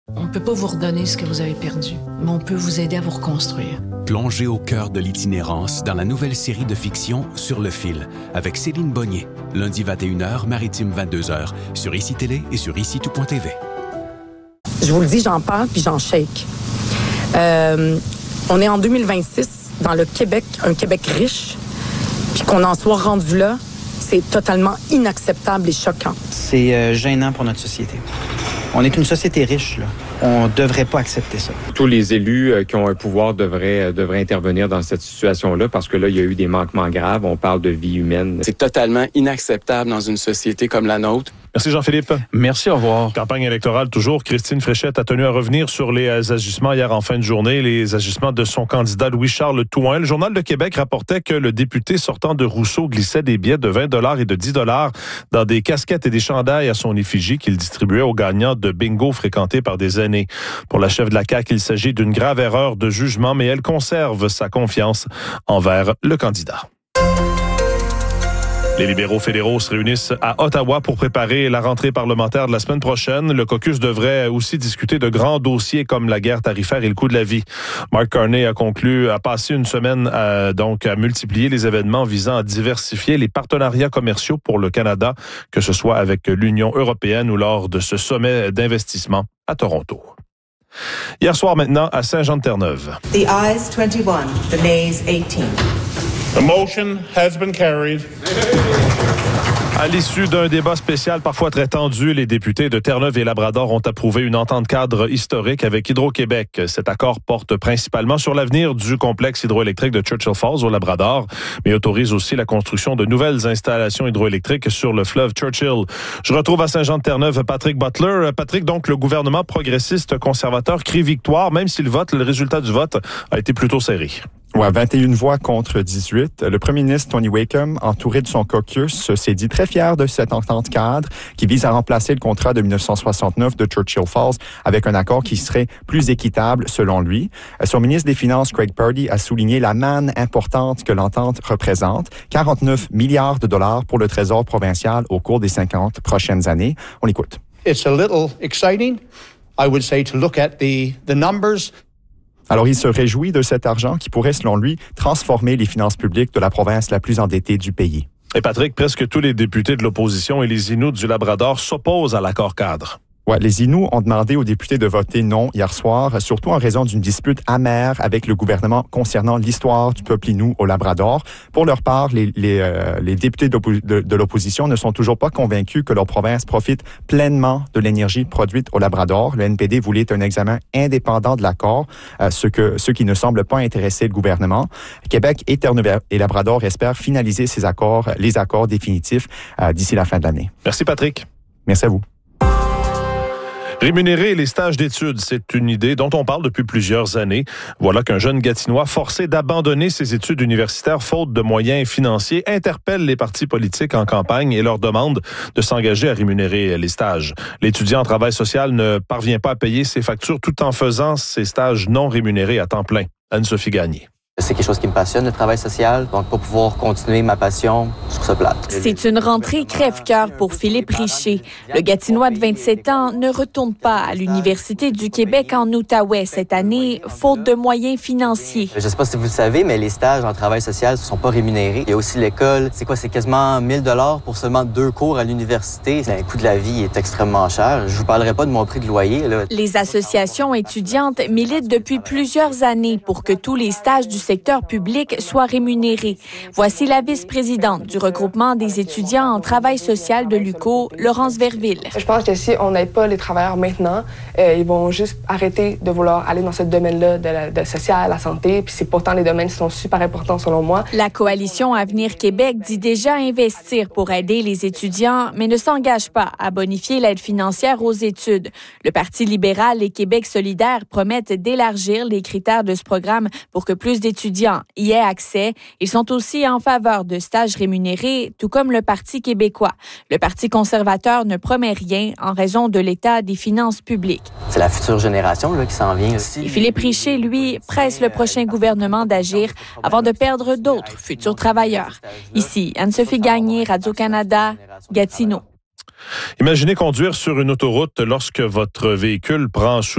On ne peut pas vous redonner ce que vous avez perdu, mais on peut vous aider à vous reconstruire. Plongez au cœur de l'itinérance dans la nouvelle série de fiction Sur le fil, avec Céline Bonnier, lundi 21h, maritime 22h, sur ICI Télé et sur ICI-tout.tv. Je vous le dis, j'en parle puis j'en shake. On est en 2026, dans le Québec, un Québec riche, puis qu'on en soit rendu là, c'est totalement inacceptable et choquant. C'est gênant pour notre société. On est une société riche, là. On ne devrait pas accepter ça. Tous les élus qui ont un pouvoir devraient intervenir dans cette situation-là parce que là, il y a eu des manquements graves. On parle de vie humaine. C'est totalement inacceptable dans une société comme la nôtre. Merci Jean-Philippe. Merci, au revoir. Campagne électorale toujours. Christine Fréchette a tenu à revenir sur les ajustements hier en fin de journée, les ajustements de son candidat Louis-Charles Thouin. Le Journal de Québec rapportait que le député sortant de Rousseau glissait des billets de 20$ et de 10$ dans des casquettes et des chandails à son effigie qu'il distribuait aux gagnants de bingo fréquentés par des aînés. Pour la chef de la CAQ, il s'agit d'une grave erreur de jugement, mais elle conserve sa confiance envers le candidat. Les libéraux fédéraux se réunissent à Ottawa pour préparer la rentrée parlementaire de la semaine prochaine. Le caucus devrait aussi discuter de grands dossiers comme la guerre tarifaire et le coût de la vie. Mark Carney a passé une semaine à multiplier les événements visant à diversifier les partenariats commerciaux pour le Canada, que ce soit avec l'Union européenne ou lors de ce sommet d'investissement à Toronto. Hier soir maintenant à Saint-Jean-de-Terre-Neuve. The ayes 21, the nays 18. The motion has been carried. À l'issue d'un débat spécial parfois très tendu, les députés de Terre-Neuve et Labrador ont approuvé une entente cadre historique avec Hydro-Québec. Cet accord porte principalement sur l'avenir du complexe hydroélectrique de Churchill Falls au Labrador, mais autorise aussi la construction de nouvelles installations hydroélectriques sur le fleuve Churchill. Je retrouve à Saint-Jean-de-Terre-Neuve Patrick Butler. Patrick, donc le gouvernement progressiste conservateur crie victoire, même si le résultat du vote a été plutôt serré. Ouais, 21 voix contre 18. Le premier ministre Tony Wakeham, entouré de son caucus, s'est dit très fier de cette entente cadre qui vise à remplacer le contrat de 1969 de Churchill Falls avec un accord qui serait plus équitable selon lui. Son ministre des Finances, Craig Purdy, a souligné la manne importante que l'entente représente, 49 milliards de dollars pour le Trésor provincial au cours des 50 prochaines années. On l'écoute. It's a little exciting, I would say, to look at the numbers. Alors, il se réjouit de cet argent qui pourrait, selon lui, transformer les finances publiques de la province la plus endettée du pays. Et Patrick, presque tous les députés de l'opposition et les Inuits du Labrador s'opposent à l'accord cadre. Ouais, les Inuits ont demandé aux députés de voter non hier soir, surtout en raison d'une dispute amère avec le gouvernement concernant l'histoire du peuple Innu au Labrador. Pour leur part, les députés de l'opposition ne sont toujours pas convaincus que leur province profite pleinement de l'énergie produite au Labrador. Le NPD voulait un examen indépendant de l'accord, ce qui ne semble pas intéresser le gouvernement. Québec et Terre-Neuve et Labrador espèrent finaliser les accords définitifs d'ici la fin de l'année. Merci Patrick. Merci à vous. Rémunérer les stages d'études, c'est une idée dont on parle depuis plusieurs années. Voilà qu'un jeune Gatinois forcé d'abandonner ses études universitaires faute de moyens financiers interpelle les partis politiques en campagne et leur demande de s'engager à rémunérer les stages. L'étudiant en travail social ne parvient pas à payer ses factures tout en faisant ses stages non rémunérés à temps plein. Anne-Sophie Gagné. C'est quelque chose qui me passionne, le travail social. Donc, pour pouvoir continuer ma passion, je trouve ça plate. C'est une rentrée crève-cœur pour Philippe Richer. Le Gatinois de 27 ans ne retourne pas à l'Université du Québec en Outaouais cette année, faute de moyens financiers. Je ne sais pas si vous le savez, mais les stages en travail social ne sont pas rémunérés. Il y a aussi l'école. C'est quasiment 1000$ pour seulement 2 cours à l'université. Le coût de la vie est extrêmement cher. Je vous parlerai pas de mon prix de loyer, là. Les associations étudiantes militent depuis plusieurs années pour que tous les stages du secteur public soient rémunérés. Voici la vice-présidente du regroupement des étudiants en travail social de l'UQO, Laurence Verville. Je pense que si on n'aide pas les travailleurs maintenant, ils vont juste arrêter de vouloir aller dans ce domaine-là de social, la santé, puis c'est pourtant les domaines qui sont super importants selon moi. La coalition Avenir Québec dit déjà investir pour aider les étudiants, mais ne s'engage pas à bonifier l'aide financière aux études. Le Parti libéral et Québec solidaire promettent d'élargir les critères de ce programme pour que plus d'étudiants y aient accès. Ils sont aussi en faveur de stages rémunérés, tout comme le Parti québécois. Le Parti conservateur ne promet rien en raison de l'état des finances publiques. C'est la future génération là, qui s'en vient. Et Philippe Richer, lui, presse le prochain gouvernement d'agir avant de perdre d'autres futurs travailleurs. Ici, Anne-Sophie Gagné, Radio-Canada, Gatineau. Imaginez conduire sur une autoroute lorsque votre véhicule prend sous